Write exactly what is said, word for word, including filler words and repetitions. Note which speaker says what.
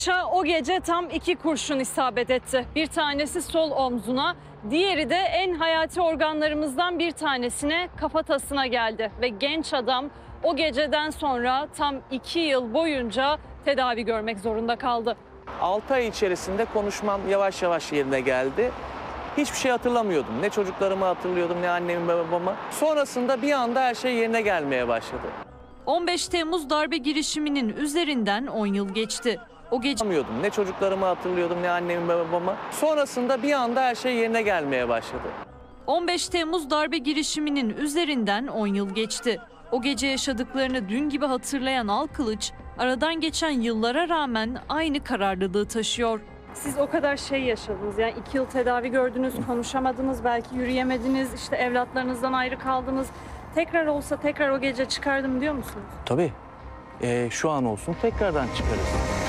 Speaker 1: O gece tam iki kurşun isabet etti. Bir tanesi sol omzuna, diğeri de en hayati organlarımızdan bir tanesine, kafatasına geldi. Ve genç adam o geceden sonra tam iki yıl boyunca tedavi görmek zorunda kaldı.
Speaker 2: altı ay içerisinde konuşmam yavaş yavaş yerine geldi. Hiçbir şey hatırlamıyordum. Ne çocuklarımı hatırlıyordum, ne annemi, babamı. Sonrasında bir anda her şey yerine gelmeye başladı.
Speaker 1: on beş Temmuz darbe girişiminin üzerinden on yıl geçti. O gece
Speaker 2: Ne çocuklarımı hatırlıyordum, ne annemi, babamı. Sonrasında bir anda her şey yerine gelmeye başladı.
Speaker 1: on beş Temmuz darbe girişiminin üzerinden on yıl geçti. O gece yaşadıklarını dün gibi hatırlayan Alkılıç, aradan geçen yıllara rağmen aynı kararlılığı taşıyor. Siz o kadar şey yaşadınız, yani iki yıl tedavi gördünüz, konuşamadınız, belki yürüyemediniz, işte evlatlarınızdan ayrı kaldınız. Tekrar olsa tekrar o gece çıkardım diyor musunuz?
Speaker 2: Tabii. Ee, şu an olsun tekrardan çıkarız.